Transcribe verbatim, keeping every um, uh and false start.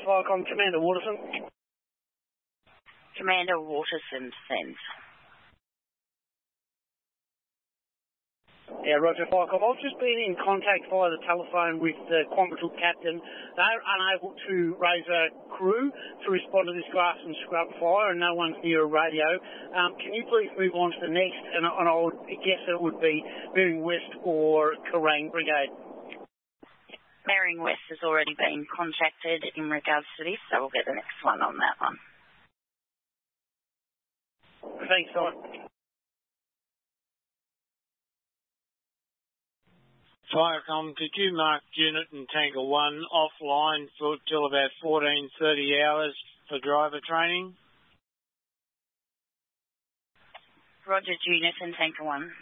Firecom, Commander Waterson. Commander Waterson, send. Yeah, Roger Firecom. I've just been in contact via the telephone with the Quambatook captain. They're unable to raise a crew to respond to this grass and scrub fire, and no one's near a radio. Um, can you please move on to the next? And, and I would guess it would be Mering West or Kerrang Brigade. Mering West has already been contacted in regards to this, so we'll get the next one on that one. Thanks, Simon. Firecom, could you mark unit and tanker one offline for till about fourteen thirty hours for driver training? Roger, unit and tanker one.